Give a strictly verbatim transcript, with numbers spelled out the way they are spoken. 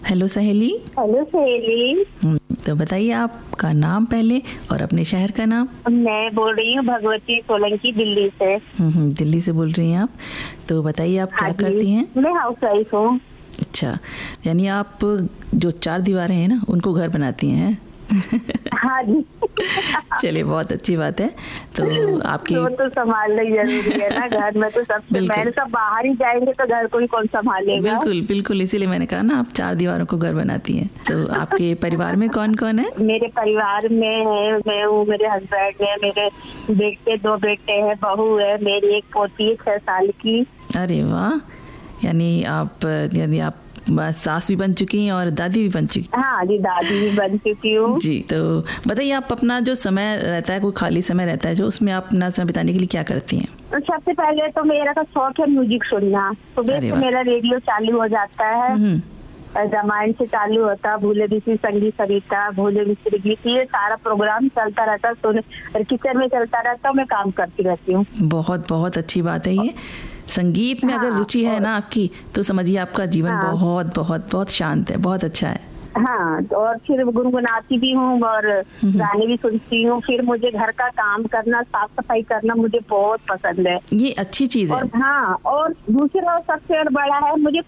Hello सहेली। Hello सहेली। तो बताइए आपका नाम पहले और अपने शहर का नाम। मैं बोल रही हूँ भगवती सोलंकी, दिल्ली से। हम्म दिल्ली से बोल रही हैं आप। तो बताइए आप हाँ क्या करती हैं? मैं हाउस वाइफ हूँ। अच्छा, यानी आप जो चार दीवारें हैं ना उनको घर बनाती हैं। हाँ जी। चलिए, बहुत अच्छी बात है। तो आपकी तो, तो संभालना जरूरी है ना घर में, तो सबसे मैंने सब बाहर ही जाएंगे तो घर को ही कौन संभालेगा। बिल्कुल बिल्कुल, इसीलिए मैंने कहा ना आप चार दीवारों को घर बनाती हैं। तो आपके परिवार में कौन कौन है? मेरे परिवार में है, मैं हूँ, मेरे हस्बैंड है, मेरे बेटे दो बेटे हैं, बहू है, मेरी एक पोती है छह साल की। अरे वाह, यानी आप यानी आप सास भी बन चुकी हैं और दादी भी बन चुकी। हाँ जी, दादी भी बन चुकी हूँ जी। तो बताइए, आप अपना जो समय रहता है, कोई खाली समय रहता है जो, उसमें आप अपना समय बिताने के लिए क्या करती हैं? तो सबसे पहले तो मेरा का शौक है म्यूजिक सुनना। सुबह से मेरा रेडियो चालू हो जाता है, रामायण से चालू होता, भूले बिसरी संगीत सरिता, भूले बिसरी गीत, ये सारा प्रोग्राम चलता रहता, सुन और किचन में चलता रहता, मैं काम करती रहती हूँ। बहुत बहुत अच्छी बात है ये। संगीत में हाँ, अगर रुचि है ना आपकी, तो समझिए आपका जीवन हाँ, बहुत बहुत बहुत शांत है, बहुत अच्छा है। हाँ, और फिर गुनगुनाती भी हूँ और गाने भी सुनती हूँ। फिर मुझे घर का काम करना, साफ सफाई करना मुझे बहुत पसंद है। ये अच्छी चीज है। और हाँ, और दूसरा सबसे बड़ा है, मुझे